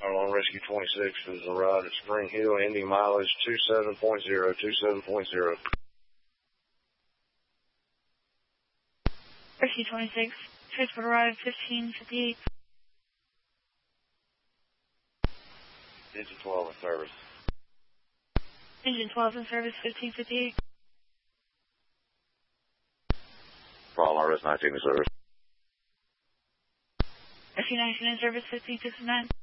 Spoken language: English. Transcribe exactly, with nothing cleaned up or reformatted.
on Rescue twenty-six is arrived at Spring Hill, Indy mileage two seven point zero, two seven point zero. Rescue twenty-six, transport arrived fifteen fifty-eight. Engine twelve in service. Engine twelve in service, fifteen fifty-eight. Problem R S nineteen in service. Rescue nineteen in service, fifteen fifty-nine.